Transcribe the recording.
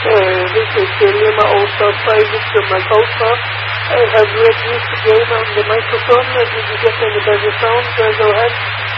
This is Lima Alpha 5 Victor Mike Alpha. I have read this again on the microphone. Did you get any better sound? Go ahead.